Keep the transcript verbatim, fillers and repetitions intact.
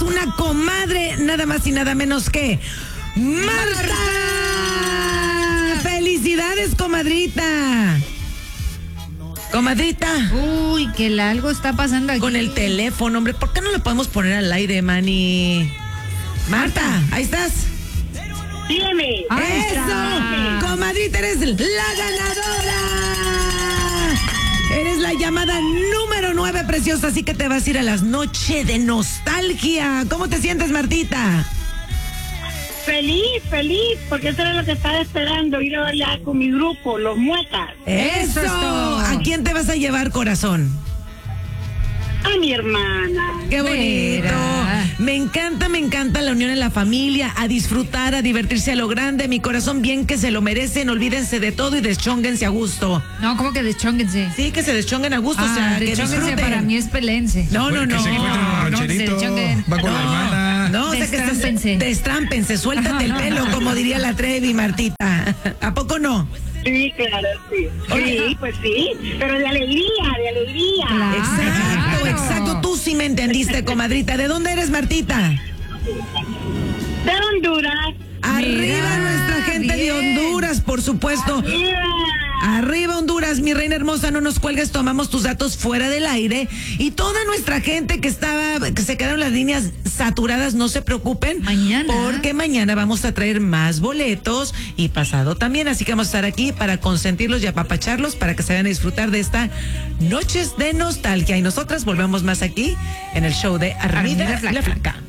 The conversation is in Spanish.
una comadre, nada más y nada menos que Marta. ¡Felicidades, comadrita! Comadrita. Uy, que la- algo está pasando aquí. Con el teléfono, hombre, ¿por qué no lo podemos poner al aire, Manny? Marta, ahí estás. Dígame. Ahí ¡Eso! está. Comadrita, eres la ganadora. Eres la llamada número nueve, preciosa, así que te vas a ir a las noches de nostalgia. ¿Cómo te sientes, Martita? Feliz, feliz, porque eso era lo que estaba esperando, ir a bailar con mi grupo, los Muecas. ¡Eso! es todo. ¿A quién te vas a llevar, corazón? A mi hermana. ¡Qué bonito! Vera. Me encanta, me encanta la unión en la familia, a disfrutar, a divertirse a lo grande. Mi corazón bien que se lo merecen, olvídense de todo y deschónguense a gusto. No, ¿cómo que deschónguense? Sí, que se deschonguen a gusto, o sea, Ah, que deschónguense disfruten. para mí es pelense. No, no, Que no. se encuentren un no, rancherito, que se deschonguen. va con la No, hermana. no, o sea que Destrámpense. se- destrámpense, suéltate el pelo, como diría la Trevi, Martita. ¿A poco no? Sí, claro, sí. Oye. Sí, pues sí, pero de alegría, de alegría. Claro. Exacto, claro. exacto. Tú sí me entendiste, comadrita. ¿De dónde eres, Martita? De Honduras. Arriba Mira, nuestra gente de bien. Honduras, por supuesto. Mira. Arriba Honduras, mi reina hermosa, no nos cuelgues, tomamos tus datos fuera del aire. Y toda nuestra gente que estaba, que se quedaron las líneas saturadas, no se preocupen. Mañana. Porque mañana vamos a traer más boletos y pasado también. Así que vamos a estar aquí para consentirlos y apapacharlos para que se vayan a disfrutar de esta Noches de Nostalgia. Y nosotras volvemos más aquí en el show de Armida Armida la Flaca.